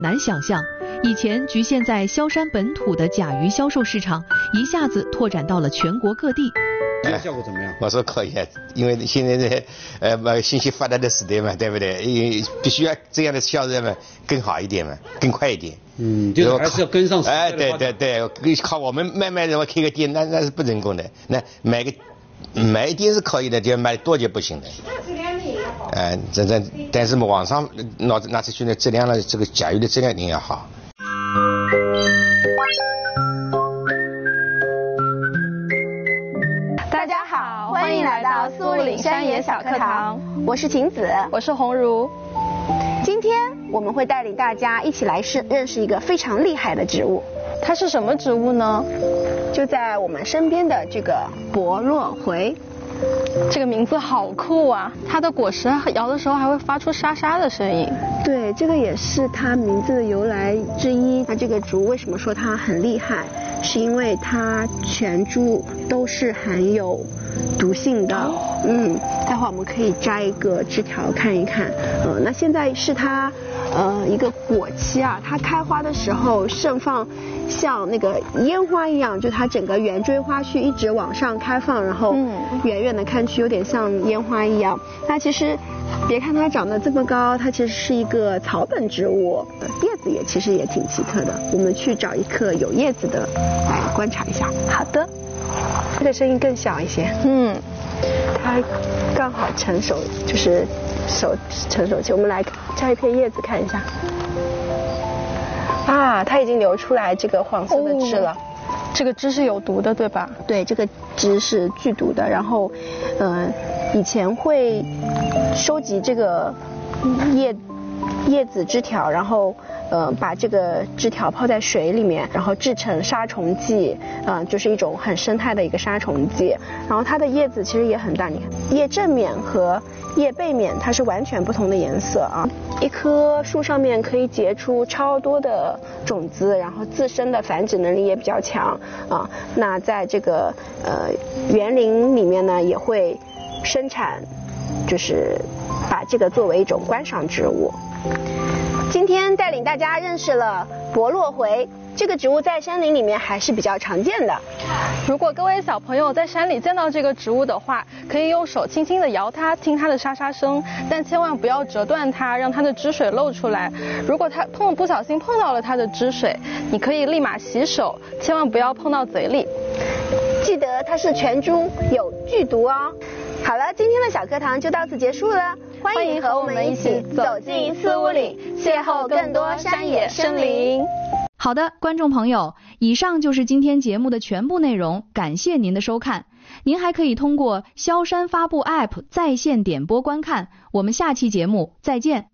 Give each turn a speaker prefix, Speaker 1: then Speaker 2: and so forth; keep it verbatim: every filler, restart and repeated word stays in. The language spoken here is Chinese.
Speaker 1: 难想象，以前局限在萧山本土的甲鱼销售市场，一下子拓展到了全国各地。
Speaker 2: 这个效果怎么样？
Speaker 3: 我说可以啊，因为现在的呃信息发达的时代嘛，对不对？必须要这样的销售嘛，更好一点嘛，更快一点。
Speaker 2: 嗯，就是还是要跟上时代的发展。
Speaker 3: 哎，对对对，靠我们慢慢的我开个店，那那是不成功的。那买个买一点是可以的，就买多就不行的。呃，真正但是网上拿拿出去的质量了，这个甲鱼的质量一定要好。
Speaker 4: 大家好，欢迎来到苏岭山野小课堂，我是晴子，
Speaker 5: 我是红茹。
Speaker 4: 今天我们会带领大家一起来认认识一个非常厉害的植物。
Speaker 5: 它是什么植物呢？
Speaker 4: 就在我们身边的这个柏络茴。
Speaker 5: 这个名字好酷啊！它的果实摇的时候还会发出沙沙的声音。
Speaker 4: 对，这个也是它名字的由来之一。它这个植物为什么说它很厉害？是因为它全株都是含有毒性的。哦、嗯，待会儿我们可以摘一个枝条看一看。呃，那现在是它呃一个果期啊，它开花的时候盛放像那个烟花一样，就它整个圆锥花序一直往上开放，然后远远的看去有点像烟花一样。它其实别看它长得这么高，它其实是一个草本植物，叶子也其实也挺奇特的。我们去找一棵有叶子的来观察一下。好的，这个声音更小一些。嗯，它刚好成熟，就是熟成熟期。我们来摘一片叶子看一下。啊，它已经流出来这个黄色的汁了。哦，
Speaker 5: 这个汁是有毒的，对吧？
Speaker 4: 对，这个汁是剧毒的。然后，呃，以前会收集这个叶叶子枝条，然后呃把这个枝条泡在水里面，然后制成杀虫剂，呃，就是一种很生态的一个杀虫剂。然后它的叶子其实也很大，你看叶正面和叶背面它是完全不同的颜色啊。一棵树上面可以结出超多的种子，然后自身的繁殖能力也比较强啊。那在这个呃园林里面呢，也会生产，就是把这个作为一种观赏植物。今天带领大家认识了柏络茴，这个植物在山林里面还是比较常见的。
Speaker 5: 如果各位小朋友在山里见到这个植物的话，可以用手轻轻地摇它，听它的沙沙声，但千万不要折断它，让它的汁水漏出来。如果它碰不小心碰到了它的汁水，你可以立马洗手，千万不要碰到嘴里。
Speaker 4: 记得它是全株有剧毒哦。好了，今天的小课堂就到此结束了。欢迎和我们一起走进四五岭，邂逅更多山野生灵。
Speaker 1: 好的，观众朋友，以上就是今天节目的全部内容，感谢您的收看。您还可以通过萧山发布 App 在线点播观看。我们下期节目再见。